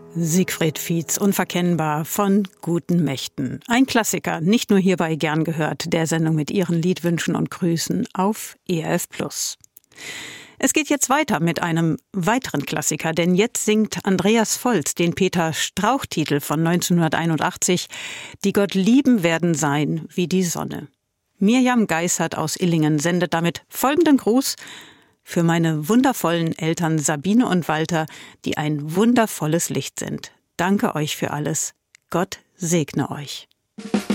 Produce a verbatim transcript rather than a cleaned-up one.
Siegfried Fietz, unverkennbar von guten Mächten. Ein Klassiker, nicht nur hierbei gern gehört, der Sendung mit Ihren Liedwünschen und Grüßen auf E R F Plus. Es geht jetzt weiter mit einem weiteren Klassiker, denn jetzt singt Andreas Volz den Peter Strauch-Titel von neunzehnhunderteinundachtzig, Die Gott lieben werden sein wie die Sonne. Mirjam Geissert aus Illingen sendet damit folgenden Gruß für meine wundervollen Eltern Sabine und Walter, die ein wundervolles Licht sind. Danke euch für alles. Gott segne euch.